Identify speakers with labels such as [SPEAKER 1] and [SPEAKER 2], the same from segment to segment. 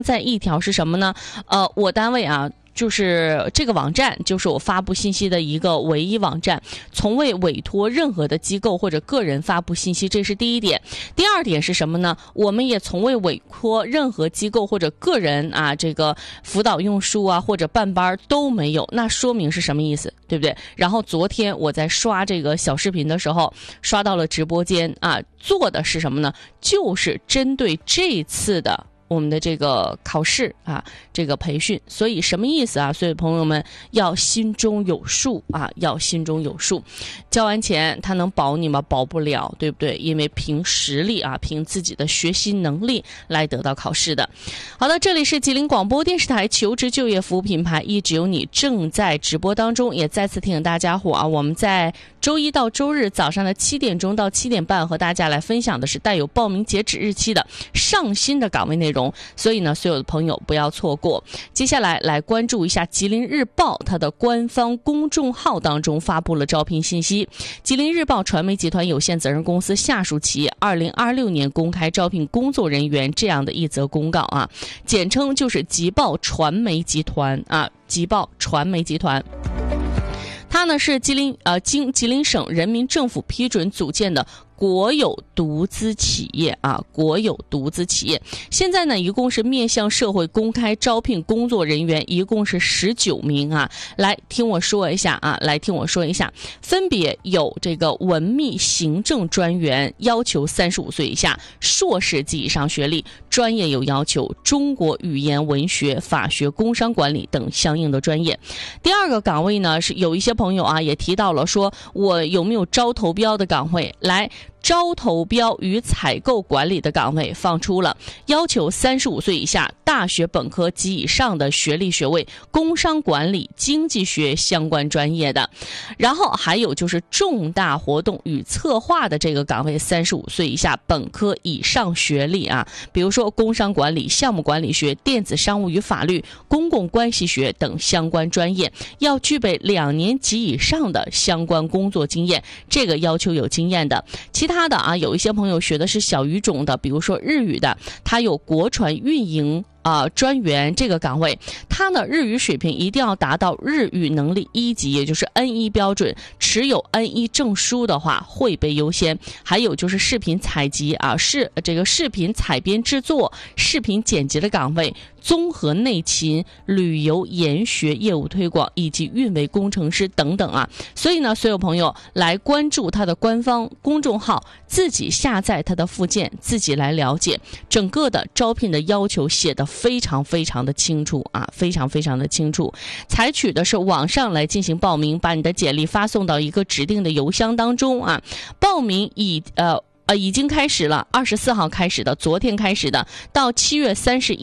[SPEAKER 1] 再一条是什么呢？我单位啊，就是这个网站就是我发布信息的一个唯一网站，从未委托任何的机构或者个人发布信息，这是第一点。第二点是什么呢？我们也从未委托任何机构或者个人啊，这个辅导用书啊或者办班都没有。那说明是什么意思，对不对？然后昨天我在刷这个小视频的时候，刷到了直播间啊，做的是什么呢？就是针对这次的我们的这个考试啊，这个培训，所以什么意思啊？所以朋友们要心中有数啊，要心中有数。交完钱他能保你吗？保不了，对不对？因为凭实力啊，凭自己的学习能力来得到考试的。好的，这里是吉林广播电视台求职就业服务品牌，一直有你正在直播当中，也再次提醒大家伙啊，我们在周一到周日早上的7点钟到7点半和大家来分享的是带有报名截止日期的上新的岗位内容，所以呢，所有的朋友不要错过。接下来来关注一下吉林日报它的官方公众号当中发布了招聘信息。吉林日报传媒集团有限责任公司下属企业2026年公开招聘工作人员这样的一则公告啊，简称就是吉报传媒集团啊，吉报传媒集团。它呢是经吉林省人民政府批准组建的国有独资企业啊，国有独资企业。现在呢，一共是面向社会公开招聘工作人员，一共是19名啊。来听我说一下啊，分别有这个文秘行政专员，要求35岁以下，硕士及以上学历，专业有要求中国语言文学、法学、工商管理等相应的专业。第二个岗位呢，是有一些朋友啊也提到了，说我有没有招投标的岗位？来，招投标与采购管理的岗位放出了，要求35岁以下，大学本科及以上的学历学位，工商管理、经济学相关专业的。然后还有就是重大活动与策划的这个岗位，35岁以下，本科以上学历啊，比如说工商管理、项目管理学、电子商务与法律、公共关系学等相关专业，要具备2年及以上的相关工作经验，这个要求有经验的。其他的啊，有一些朋友学的是小语种的，比如说日语的，他有国传运营专员这个岗位，他呢日语水平一定要达到日语能力1级，也就是 N1 标准，持有 N1 证书的话会被优先。还有就是视频采集啊，这个视频采编制作、视频剪辑的岗位，综合内勤、旅游研学业务推广以及运维工程师等等啊。所以呢，所有朋友来关注他的官方公众号，自己下载他的附件，自己来了解整个的招聘的要求，写的非常非常的清楚啊，非常非常的清楚。采取的是网上来进行报名，把你的简历发送到一个指定的邮箱当中啊。报名已经开始了，24号开始的，昨天开始的，到7月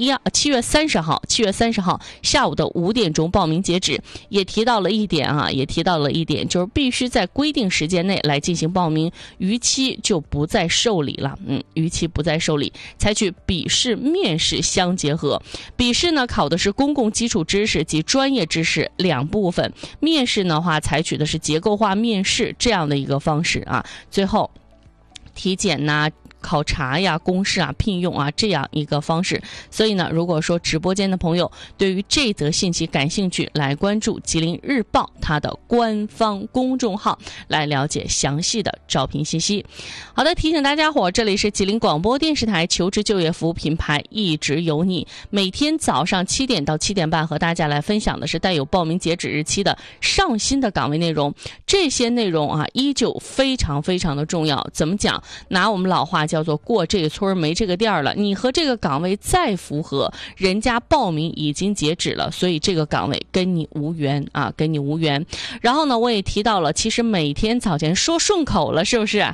[SPEAKER 1] 30号下午的5点钟报名截止。也提到了一点，就是必须在规定时间内来进行报名，逾期就不再受理了。逾期不再受理，采取笔试、面试相结合。笔试呢考的是公共基础知识及专业知识2部分，面试的话采取的是结构化面试这样的一个方式啊。最后体检呐、考察呀、公示啊、聘用啊，这样一个方式。所以呢，如果说直播间的朋友对于这则信息感兴趣，来关注吉林日报它的官方公众号，来了解详细的招聘信息。好的，提醒大家伙，这里是吉林广播电视台求职就业服务品牌，一直有你。每天早上7点到7点半和大家来分享的是带有报名截止日期的上新的岗位内容。这些内容啊，依旧非常非常的重要。怎么讲？拿我们老话叫做过这个村没这个店了，你和这个岗位再符合，人家报名已经截止了，所以这个岗位跟你无缘啊，跟你无缘。然后呢，我也提到了，其实每天早间说顺口了，是不是？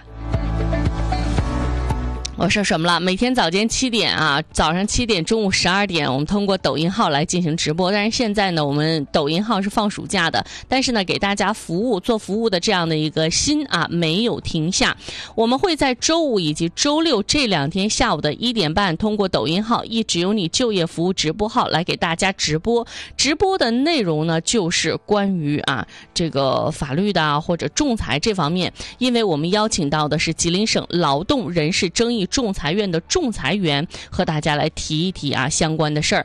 [SPEAKER 1] 我说什么了？每天早间7点啊，早上7点、中午12点，我们通过抖音号来进行直播。但是现在呢，我们抖音号是放暑假的，但是呢，给大家做服务的这样的一个心啊，没有停下。我们会在周5以及周6这2天下午的1点半，通过抖音号一直有你就业服务直播号来给大家直播。直播的内容呢，就是关于这个法律的或者仲裁这方面，因为我们邀请到的是吉林省劳动人事争议理仲裁院的仲裁员和大家来提一提相关的事儿。